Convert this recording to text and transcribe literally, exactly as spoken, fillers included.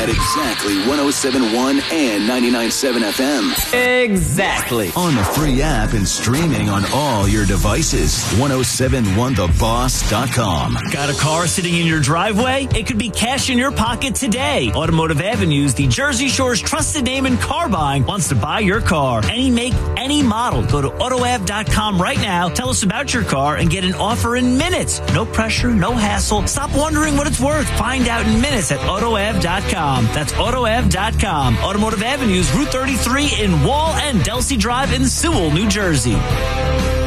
at exactly one oh seven point one and ninety-nine point seven F M. Exactly. On the free app and streaming on all your devices. ten seventy-one the boss dot com. Got a car sitting in your driveway? It could be cash in your pocket today. Automotive Avenues, the Jersey Shore's trusted name in car buying, wants to buy your car. Any make, any model. Go to auto av dot com right now. Tell us about your car and get an offer in minutes. No pressure, no hassle. Stop wondering what it's worth. Find out in minutes at auto av dot com. That's auto av dot com. Automotive Avenues, Route thirty-three in Wall and Delsey Drive in Sewell, New Jersey.